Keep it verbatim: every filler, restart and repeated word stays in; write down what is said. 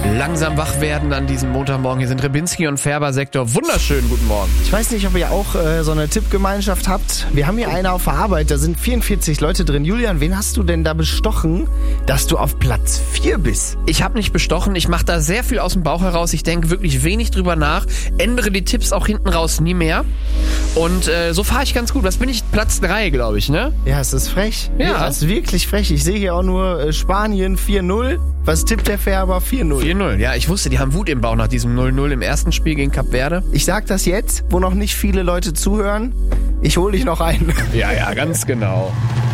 Langsam wach werden an diesem Montagmorgen. Hier sind Rebinski und Färber Sektor. Wunderschönen guten Morgen. Ich weiß nicht, ob ihr auch äh, so eine Tippgemeinschaft habt. Wir haben hier eine auf der Arbeit, da sind vierundvierzig Leute drin. Julian, wen hast du denn da bestochen, dass du auf Platz vier bist? Ich habe nicht bestochen, ich mache da sehr viel aus dem Bauch heraus. Ich denke wirklich wenig drüber nach, ändere die Tipps auch hinten raus nie mehr. Und äh, so fahre ich ganz gut. Was bin ich? Platz drei, glaube ich, ne? Ja, es ist frech. Ja. Es ist wirklich frech. Ich sehe hier auch nur äh, Spanien vier null. Was tippt der Färber? vier null. vier null. Ja, ich wusste, die haben Wut im Bauch nach diesem null null im ersten Spiel gegen Kap Verde. Ich sag das jetzt, wo noch nicht viele Leute zuhören. Ich hole dich noch ein. Ja, ja, ganz genau.